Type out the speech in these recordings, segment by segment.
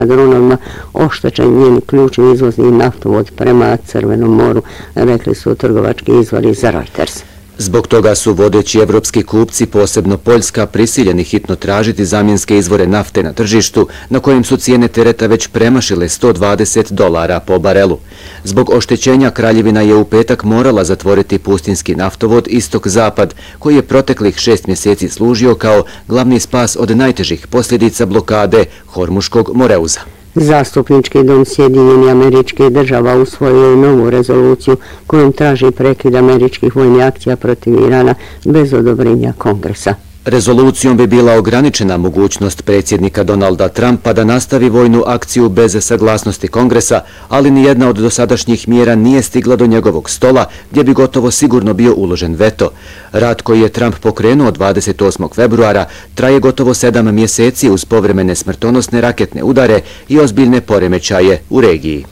dronovima oštećen njen ključni izvozni naftovod prema Crvenom moru, rekli su trgovački izvori za Reuters. Zbog toga su vodeći evropski kupci, posebno Poljska, prisiljeni hitno tražiti zamjenske izvore nafte na tržištu, na kojim su cijene tereta već premašile $120 po barelu. Zbog oštećenja Kraljevina je u petak morala zatvoriti pustinski naftovod istok-zapad, koji je proteklih 6 mjeseci služio kao glavni spas od najtežih posljedica blokade Hormuškog moreuza. Zastupnički dom Sjedinjenih Američkih Država usvojio je novu rezoluciju kojom traži prekid američkih vojnih akcija protiv Irana bez odobrenja Kongresa. Rezolucijom bi bila ograničena mogućnost predsjednika Donalda Trumpa da nastavi vojnu akciju bez saglasnosti Kongresa, ali nijedna od dosadašnjih mjera nije stigla do njegovog stola, gdje bi gotovo sigurno bio uložen veto. Rat koji je Trump pokrenuo 28. februara traje gotovo 7 mjeseci uz povremene smrtonosne raketne udare i ozbiljne poremećaje u regiji.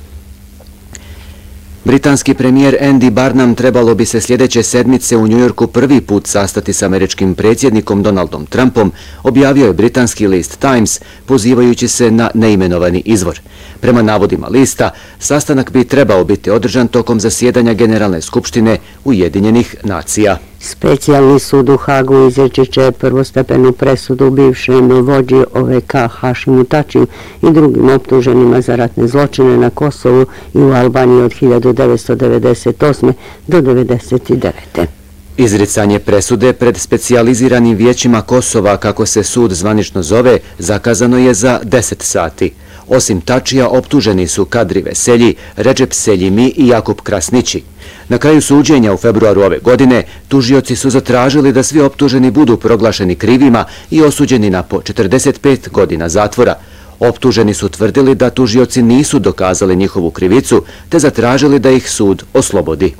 Britanski premijer Andy Barnum trebalo bi se sljedeće sedmice u Njujorku prvi put sastati s američkim predsjednikom Donaldom Trumpom, objavio je britanski list Times, pozivajući se na neimenovani izvor. Prema navodima lista, sastanak bi trebao biti održan tokom zasjedanja Generalne skupštine Ujedinjenih nacija. Specijalni sud u Hagu izreći će prvostepenu presudu bivšem vođi OVK Hašimu Tačiju i drugim optuženima za ratne zločine na Kosovu i u Albaniji od 1998. do 1999. Izricanje presude pred specijaliziranim vijećima Kosova, kako se sud zvanično zove, zakazano je za 10 sati. Osim Tačija, optuženi su Kadri Veselji, Recep Seljimi i Jakub Krasnići. Na kraju suđenja u februaru ove godine, tužioci su zatražili da svi optuženi budu proglašeni krivima i osuđeni na po 45 godina zatvora. Optuženi su tvrdili da tužioci nisu dokazali njihovu krivicu, te zatražili da ih sud oslobodi.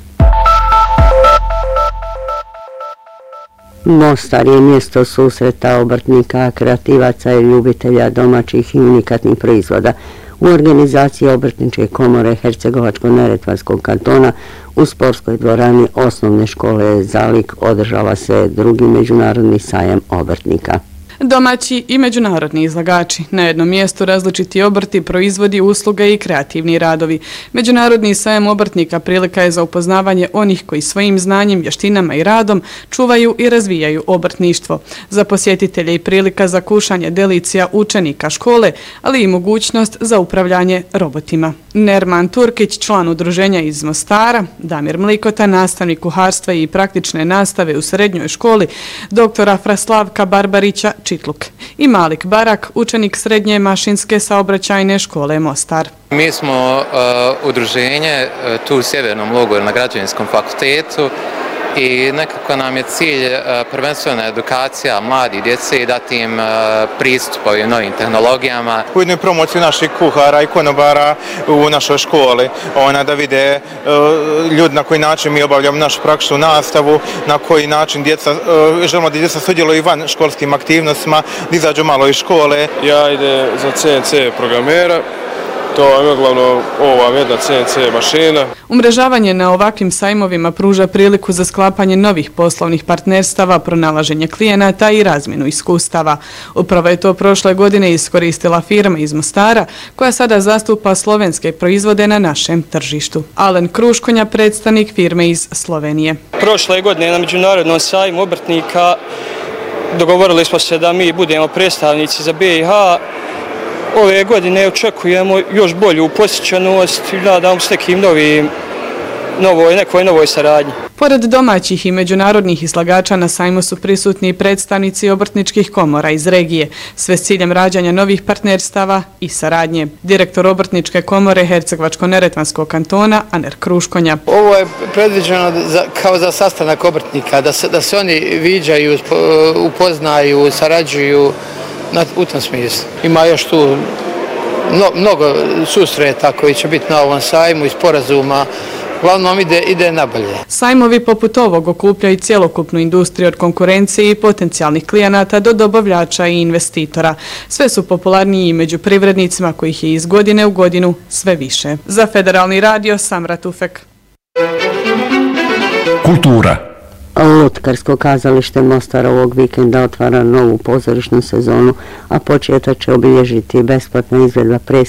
Mostar je mjesto susreta obrtnika, kreativaca i ljubitelja domaćih i unikatnih proizvoda. U organizaciji Obrtničke komore Hercegovačko-neretvanskog kantona u sportskoj dvorani osnovne škole Zalik održava se drugi međunarodni sajam obrtnika. Domaći i međunarodni izlagači. Na jednom mjestu različiti obrti, proizvodi, usluge i kreativni radovi. Međunarodni sajam obrtnika prilika je za upoznavanje onih koji svojim znanjem, vještinama i radom čuvaju i razvijaju obrtništvo. Za posjetitelje i prilika za kušanje delicija učenika škole, ali i mogućnost za upravljanje robotima. Nerman Turkić, član udruženja iz Mostara, Damir Mlikota, nastavnik kuharstva i praktične nastave u srednjoj školi, doktora Fraslavka Barbarića, Čitluk, i Malik Barak, učenik srednje mašinske saobraćajne škole Mostar. Mi smo udruženje tu u Sjevernom logoru na Građevinskom fakultetu i nekako nam je cilj prvenstvena edukacija mladih djece i dati im pristup ovim novim tehnologijama. Ujedno i promociju naših kuhara i konobara u našoj školi, da vide ljudi na koji način mi obavljamo našu praktičnu nastavu, na koji način želimo da djeca sudjeluju i van školskim aktivnostima, da izađu malo iz škole. Ja idem za CNC programera. To je uglavnom ova jedna CNC mašina. Umrežavanje na ovakvim sajmovima pruža priliku za sklapanje novih poslovnih partnerstava, pronalaženje klijenata i razmjenu iskustava. Upravo je to prošle godine iskoristila firma iz Mostara, koja sada zastupa slovenske proizvode na našem tržištu. Alen Kruškonja, predstavnik firme iz Slovenije. Prošle godine na Međunarodnom sajmu obrtnika dogovorili smo se da mi budemo predstavnici za BiH. Ove godine očekujemo još bolju posjećenost i nadam se nekim nekoj novoj saradnji. Pored domaćih i međunarodnih izlagača na sajmu su prisutni i predstavnici obrtničkih komora iz regije, sve s ciljem rađanja novih partnerstava i saradnje. Direktor Obrtničke komore Hercegovačko-neretvanskog kantona Aner Kruškonja. Ovo je predviđeno kao za sastanak obrtnika, da se oni viđaju, upoznaju, sarađuju. U tom smislu. Ima još tu mnogo susreta koji će biti na ovom sajmu i sporazuma. Uglavnom ide nabolje. Sajmovi poput ovog okupljaju cjelokupnu industriju od konkurencije i potencijalnih klijenata do dobavljača i investitora. Sve su popularniji i među privrednicima kojih je iz godine u godinu sve više. Za Federalni radio Samra Tufek. Kultura. Lutkarsko kazalište Mostar ovog vikenda otvara novu pozorišnu sezonu, a početak će obilježiti besplatna izvedba predstava